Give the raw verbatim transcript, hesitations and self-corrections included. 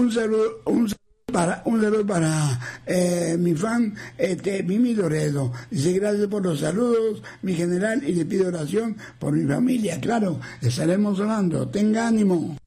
Un saludo, un saludo para, un saludo para eh, mi fan, este, Mimi Loredo. Dice, gracias por los saludos, mi general, y le pido oración por mi familia. Claro, estaremos orando. Tenga ánimo.